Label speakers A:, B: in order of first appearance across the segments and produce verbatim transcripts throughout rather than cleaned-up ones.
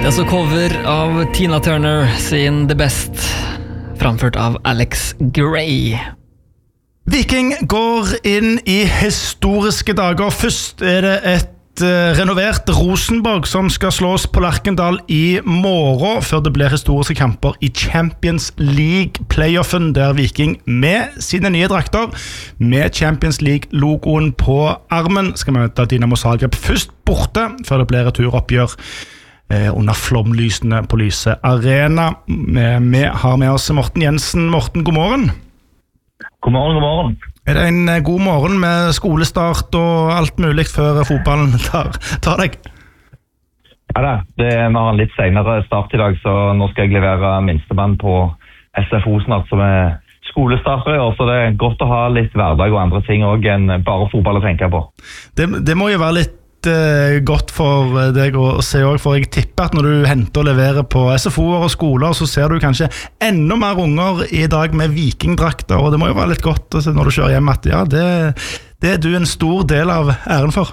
A: Det er så cover av Tina Turner sin The Best, framført av Alex Gray.
B: Viking går inn i historiske dager. Først er det et renovert Rosenborg som skal slås på Lerkendal i morgen, før det blir historiske kamper i Champions League-playoffen, der Viking med sine nye drakter, med Champions League-logoen på armen, skal møte Dinamo Zagreb først borte, før det blir et turoppgjør eh, under flomlysene på Lyse Arena. Vi har med oss Morten Jensen. Morten, god morgen.
C: God morgen, god morgen.
B: Er det en god morgen med skolestart og alt mulig før fotballen tar, tar deg?
C: Ja da, det er en litt senere start i dag, så nå skal jeg levere minstemann på S F O snart, som er skolestarter i år, så det er godt å ha litt hverdag og andre ting også enn bare fotball å tenke på. Det,
B: det må jo være litt uh, godt for deg å, å se også, for jeg tipper at når du henter og leverer på S F O-er og skoler, så ser du kanskje enda mer unger i dag med vikingdrakter, og det må jo være litt godt å se når du kjører hjem at ja, det, det er du en stor del av æren for.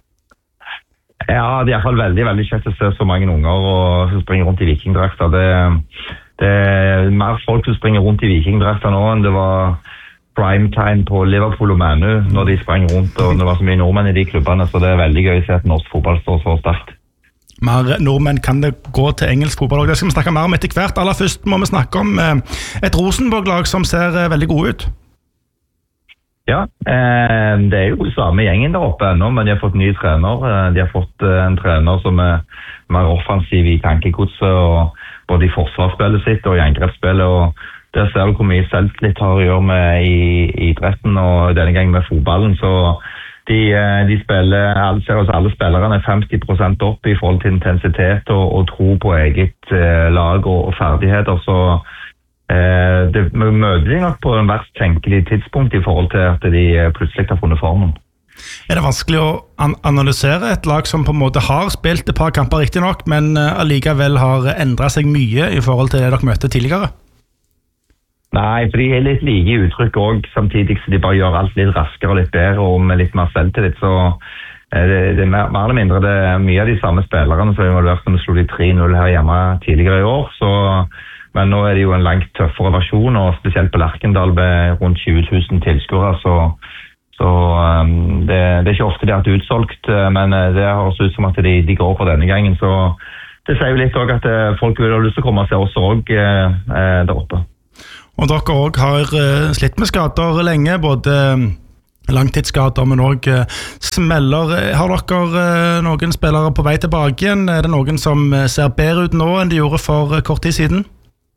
C: Ja, det er i hvert fall veldig, veldig kjekt å se så mange unger og, som springer rundt i vikingdrakter. Det, det er mer folk som springer rundt i vikingdrakter nå enn det var primetime på Liverpool og Manu når de sprang rundt, og det var så mye nordmenn i de klubbene, så det er veldig gøy å se at norsk fotball står så sterkt.
B: Mer nordmenn kan det gå til engelsk fotball, og det skal vi snakke mer om etter hvert. Aller først må vi snakke om et Rosenborg-lag som ser veldig gode ut.
C: Ja, eh, det er jo samme gjengen der oppe ennå, men de har fått ny trener. De har fått en trener som er mer offensiv i tankegodset, og både i forsvarsspillet sitt og i angrepsspillet, og der ser du hvor mye selvtillit har å gjøre med i, i idretten, og denne gangen med fotballen, så de, de spiller, alle, alle spillerne er femti prosent opp i forhold til intensitet og, og tro på eget eh, lag og, og ferdigheter, så eh, det møter de nok på en verst tenkelig tidspunkt i forhold til at de plutselig har funnet formen.
B: Er det vanskelig å an- analysere et lag som på en måte har spilt et par kamper riktig nok, men uh, allikevel har endret seg mye i forhold til det dere møtte tidligere?
C: Nei, for de er litt like i uttrykk også, samtidig så de bare gjør alt litt raskere og litt bedre og med litt mer selvtillit, så det, det er mer, mer eller mindre det er mye av de samme spillerne som har involvert når vi slo de tre null her hjemme tidligere i år, så, men nå er det jo en langt tøffere versjon, og spesielt på Lerkendal med rundt tjue tusen tilskuere, så, så um, det, det er ikke ofte de har vært utsolgt, men det har også ut som at de, de går på denne gangen, så det sier jo litt også at folk vil ha lyst til å komme og se oss også eh, der oppe.
B: Og dere også har uh, slitt med skader lenge, både uh, langtidsskader, men også uh, smeller. Har dere uh, noen spillere på vei tilbake igjen? Er det noen som uh, ser bedre ut nå enn de gjorde for uh, kort tid siden?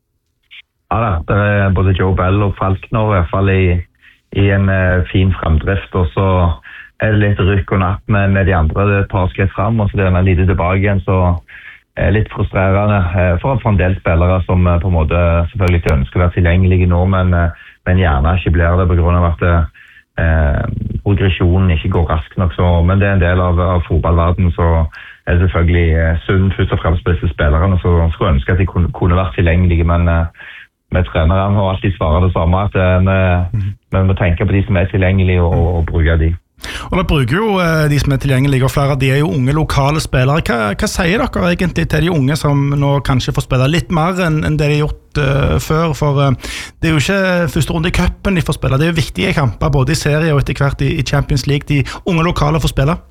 C: Ja da, det er både Joe Bell og Falkner i hvert fall i, i en uh, fin fremdrift, og så er det litt rykk og napp med, med de andre, det er et par skritt frem, og så det er en lite tilbake igjen, så litt frustrerende for, for en del spillere som på en måte selvfølgelig ikke ønsker å være tilgjengelige nå, men, men gjerne ikke blir det på grunn av at eh, progresjonen ikke går raskt nok. Så, men det er en del av, av fotballverdenen, så er det selvfølgelig synd først og fremst på disse spillerne, så skulle ønske at de kunne, kunne vært tilgjengelige, men eh, med treneren har alltid svaret det samme, at eh, vi må tenke på de som er tilgjengelige og, og bruke de.
B: Og da bruker jo eh, de som er tilgjengelige, og flere av de er jo unge lokale spillere. Hva, hva sier dere egentlig til de unge som nå kanskje får spille litt mer enn, enn det de har gjort uh, før? For uh, det er jo ikke første runde i cupen de får spille, det er jo viktige kamper både i serie og etter hvert i, i Champions League. De unge lokale får spille.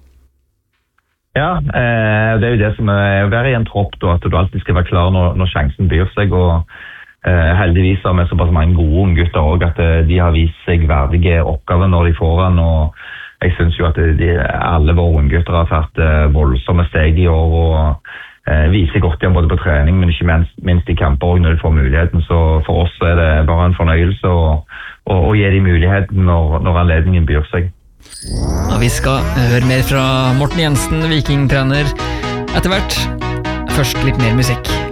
C: Ja, eh, det er jo det som er å være i en tropp, da, at du alltid skal være klar når, når sjansen byr seg, og eh, heldigvis har vi såpass mange gode unge gutter også, at eh, de har vist seg verdige oppgaver når de får den, og jeg synes jo at de, alle våre unggutter har tatt uh, voldsomme steg i år og uh, viser godt igjen både på trening, men ikke minst, minst i kamper og når de får muligheten. Så for oss er det bare en fornøyelse å, å, å gi de muligheten når, når anledningen byr seg.
A: Og vi skal høre mer fra Morten Jensen, vikingtrener, etter hvert. Først litt mer musikk.